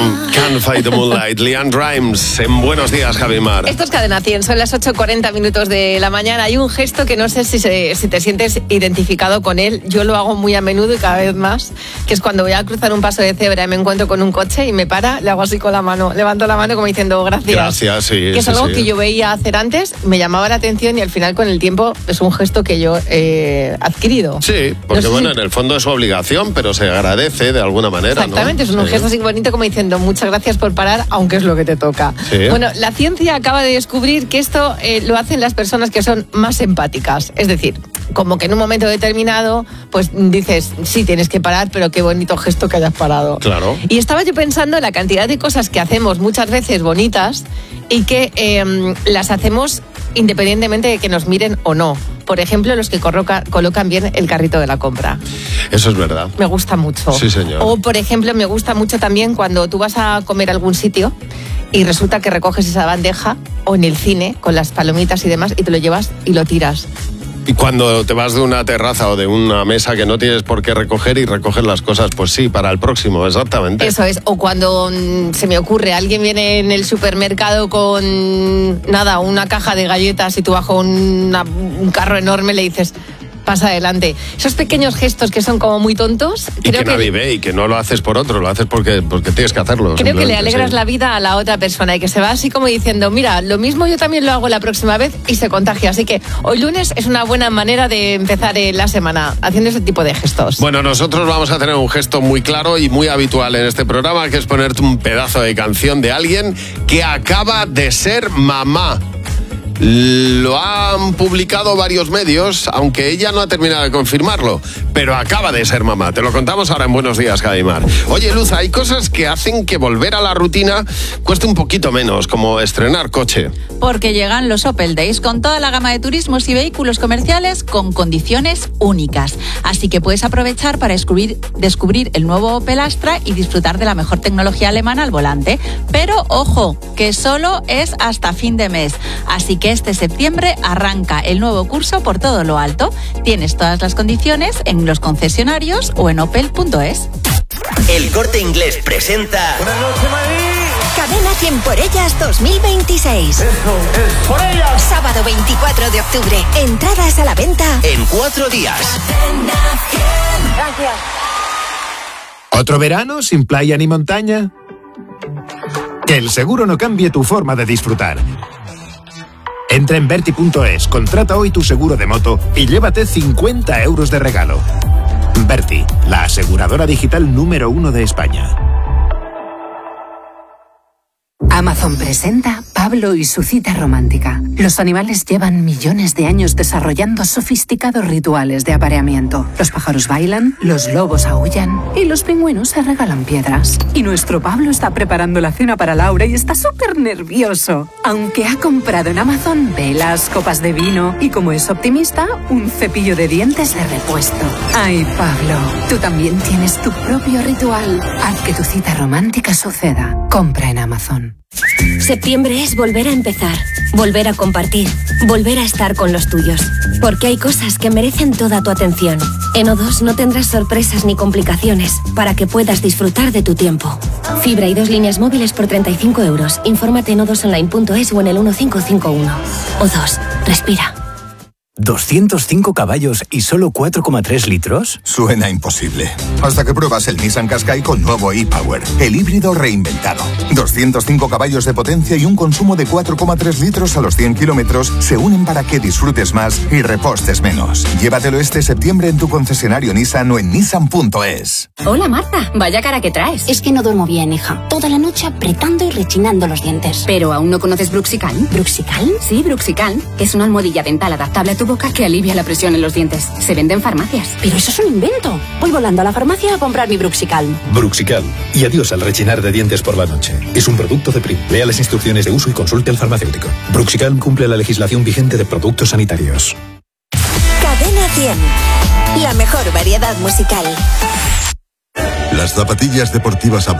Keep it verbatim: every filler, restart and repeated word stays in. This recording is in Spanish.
Can't Fight the Moonlight, Leanne Rimes, en Buenos Días, Javi Mar. Esto es Cadena cien, son las ocho cuarenta minutos de la mañana. Hay un gesto que no sé si, se, si te sientes identificado con él. Yo lo hago muy a menudo y cada vez más, que es cuando voy a cruzar un paso de cebra y me encuentro con un coche y me para, le hago así con la mano, levanto la mano como diciendo gracias. Gracias, sí. Que es sí, algo sí. que yo veía hacer antes, me llamaba la atención y al final con el tiempo es un gesto que yo he adquirido. Sí, porque no bueno, si... en el fondo es su obligación, pero se agradece de alguna manera. Exactamente, ¿no? es un sí. gesto así bonito como diciendo muchas gracias por parar, aunque es lo que te toca. Sí. Bueno, la ciencia acaba de descubrir que esto eh, lo hacen las personas que son más empáticas. Es decir, como que en un momento determinado, pues dices, sí, tienes que parar, pero qué bonito gesto que hayas parado. Claro. Y estaba yo pensando en la cantidad de cosas que hacemos muchas veces bonitas y que eh, las hacemos independientemente de que nos miren o no. Por ejemplo, los que coloca, colocan bien el carrito de la compra. Eso es verdad. Me gusta mucho. Sí, señor. O, por ejemplo, me gusta mucho también cuando tú vas a comer a algún sitio y resulta que recoges esa bandeja, o en el cine, con las palomitas y demás, y te lo llevas y lo tiras. Y cuando te vas de una terraza o de una mesa que no tienes por qué recoger y recoger las cosas, pues sí, para el próximo, exactamente. Eso es. O cuando mm, se me ocurre, alguien viene en el supermercado con, nada, una caja de galletas y tú bajo una, un carro enorme le dices, pasa adelante. Esos pequeños gestos que son como muy tontos. Y creo que nadie ve y que no lo haces por otro, lo haces porque, porque tienes que hacerlo. Creo que le alegras sí. la vida a la otra persona y que se va así como diciendo, mira, lo mismo yo también lo hago la próxima vez y se contagia. Así que hoy lunes es una buena manera de empezar la semana haciendo ese tipo de gestos. Bueno, nosotros vamos a tener un gesto muy claro y muy habitual en este programa, que es ponerte un pedazo de canción de alguien que acaba de ser mamá. Lo han publicado varios medios, aunque ella no ha terminado de confirmarlo, pero acaba de ser mamá. Te lo contamos ahora en Buenos Días, Cadimar. Oye, Luz, hay cosas que hacen que volver a la rutina cueste un poquito menos, como estrenar coche. Porque llegan los Opel Days con toda la gama de turismos y vehículos comerciales con condiciones únicas. Así que puedes aprovechar para descubrir, descubrir el nuevo Opel Astra y disfrutar de la mejor tecnología alemana al volante. Pero ojo, que solo es hasta fin de mes. Así que este septiembre arranca el nuevo curso por todo lo alto. Tienes todas las condiciones en los concesionarios o en opel punto es. El Corte Inglés presenta Buenas noches, Madrid. Cadena cien por ellas dos mil veintiséis. Eso es por ellas. Sábado veinticuatro de octubre. Entradas a la venta en cuatro días. Gracias. ¿Otro verano sin playa ni montaña? Que el seguro no cambie tu forma de disfrutar. Entra en Verti punto es, contrata hoy tu seguro de moto y llévate cincuenta euros de regalo. Verti, la aseguradora digital número uno de España. Amazon presenta Pablo y su cita romántica. Los animales llevan millones de años desarrollando sofisticados rituales de apareamiento. Los pájaros bailan, los lobos aúllan y los pingüinos se regalan piedras. Y nuestro Pablo está preparando la cena para Laura y está súper nervioso. Aunque ha comprado en Amazon velas, copas de vino y, como es optimista, un cepillo de dientes de repuesto. Ay, Pablo, tú también tienes tu propio ritual. Haz que tu cita romántica suceda. Compra en Amazon. Septiembre es volver a empezar, volver a compartir, volver a estar con los tuyos. Porque hay cosas que merecen toda tu atención. En O dos no tendrás sorpresas ni complicaciones para que puedas disfrutar de tu tiempo. Fibra y dos líneas móviles por treinta y cinco euros. Infórmate en o dos online punto es o en el uno cinco cinco uno. O dos, respira. ¿doscientos cinco caballos y solo cuatro coma tres litros? Suena imposible. Hasta que pruebas el Nissan Qashqai con nuevo e-Power, el híbrido reinventado. doscientos cinco caballos de potencia y un consumo de cuatro coma tres litros a los cien kilómetros se unen para que disfrutes más y repostes menos. Llévatelo este septiembre en tu concesionario Nissan o en nissan punto es. Hola, Marta. Vaya cara que traes. Es que no duermo bien, hija. Toda la noche apretando y rechinando los dientes. ¿Pero aún no conoces Bruxicalm? ¿Bruxicalm? Sí, Bruxicalm. Es una almohadilla dental adaptable a tu boca que alivia la presión en los dientes. Se vende en farmacias. Pero eso es un invento. Voy volando a la farmacia a comprar mi Bruxicalm. Bruxicalm. Y adiós al rechinar de dientes por la noche. Es un producto de Prim. Lea las instrucciones de uso y consulte al farmacéutico. Bruxicalm cumple la legislación vigente de productos sanitarios. Cadena cien. La mejor variedad musical. Las zapatillas deportivas a